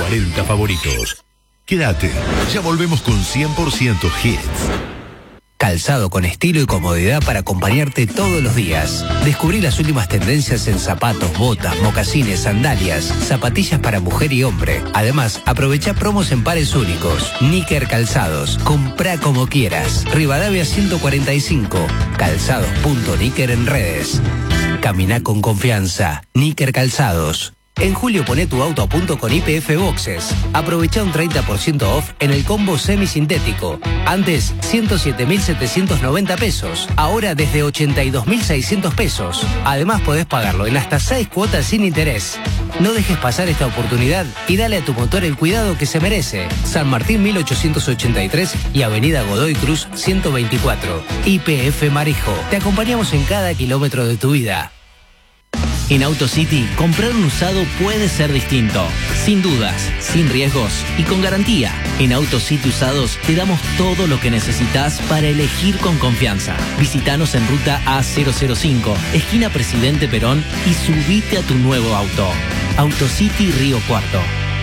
40 favoritos. Quédate, ya volvemos con 100% hits. Calzado con estilo y comodidad para acompañarte todos los días. Descubrí las últimas tendencias en zapatos, botas, mocasines, sandalias, zapatillas para mujer y hombre. Además, aprovecha promos en pares únicos. Níker Calzados. Comprá como quieras. Rivadavia 145. Calzados.níker en redes. Caminá con confianza. Níker Calzados. En julio poné tu auto a punto con YPF Boxes. Aprovecha un 30% off en el combo semisintético. Antes, 107.790 pesos. Ahora desde 82.600 pesos. Además podés pagarlo en hasta 6 cuotas sin interés. No dejes pasar esta oportunidad y dale a tu motor el cuidado que se merece. San Martín 1883 y Avenida Godoy Cruz 124. YPF Marijo. Te acompañamos en cada kilómetro de tu vida. En AutoCity, comprar un usado puede ser distinto. Sin dudas, sin riesgos y con garantía. En AutoCity Usados te damos todo lo que necesitas para elegir con confianza. Visítanos en ruta A005, esquina Presidente Perón y subite a tu nuevo auto. AutoCity Río Cuarto.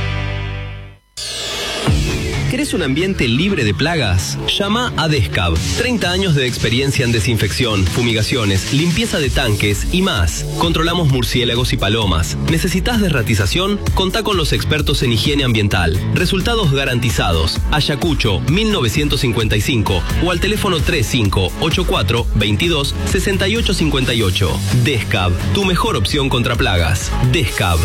¿Querés un ambiente libre de plagas? Llama a Descab. 30 años de experiencia en desinfección, fumigaciones, limpieza de tanques y más. Controlamos murciélagos y palomas. ¿Necesitas desratización? Contá con los expertos en higiene ambiental. Resultados garantizados. Ayacucho, 1955 o al teléfono 3584-22-6858. Descab, tu mejor opción contra plagas. Descab.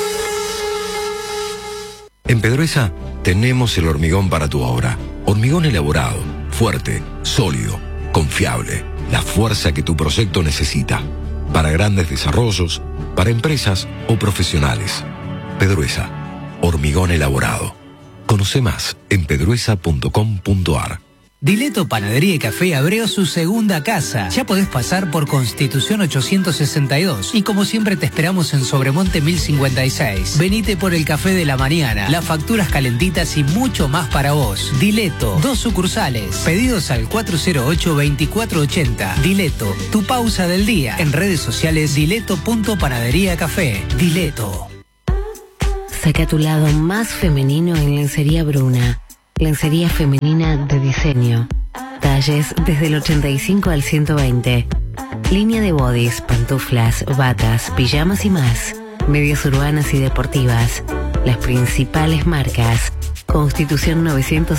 En Pedruesa tenemos el hormigón para tu obra. Hormigón elaborado, fuerte, sólido, confiable. La fuerza que tu proyecto necesita. Para grandes desarrollos, para empresas o profesionales. Pedruesa, hormigón elaborado. Conoce más en pedruesa.com.ar. Dileto Panadería y Café abrió su segunda casa. Ya podés pasar por Constitución 862. Y como siempre te esperamos en Sobremonte 1056. Venite por el café de la mañana, las facturas calentitas y mucho más para vos. Dileto, 2 sucursales. Pedidos al 408-2480. Dileto, tu pausa del día. En redes sociales dileto.panaderiacafé. Dileto. Saca tu lado más femenino en Lencería Bruna. Lencería femenina de diseño. Talles desde el 85 al 120. Línea de bodys, pantuflas, batas, pijamas y más. Medias urbanas y deportivas. Las principales marcas. Constitución 900